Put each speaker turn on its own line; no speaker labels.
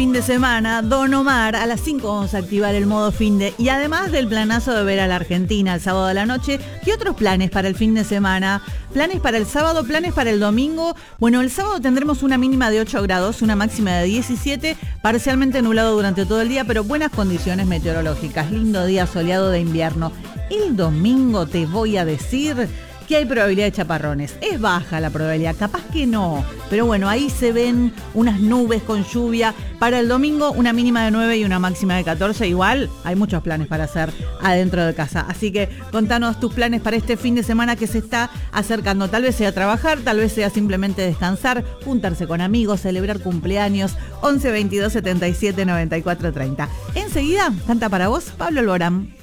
Fin de semana, Don Omar, a las 5 vamos a activar el modo fin de, y además del planazo de ver a la Argentina el sábado de la noche, ¿qué otros planes para el fin de semana? ¿Planes para el sábado? ¿Planes para el domingo? Bueno, el sábado tendremos una mínima de 8 grados, una máxima de 17, parcialmente nublado durante todo el día, pero buenas condiciones meteorológicas, lindo día soleado de invierno. El domingo te voy a decir que hay probabilidad de chaparrones. Es baja la probabilidad, capaz que no. Pero bueno, ahí se ven unas nubes con lluvia. Para el domingo, una mínima de 9 y una máxima de 14. Igual, hay muchos planes para hacer adentro de casa. Así que contanos tus planes para este fin de semana que se está acercando. Tal vez sea trabajar, tal vez sea simplemente descansar, juntarse con amigos, celebrar cumpleaños. 11 22 77 94 30. Enseguida, canta para vos Pablo Alborán.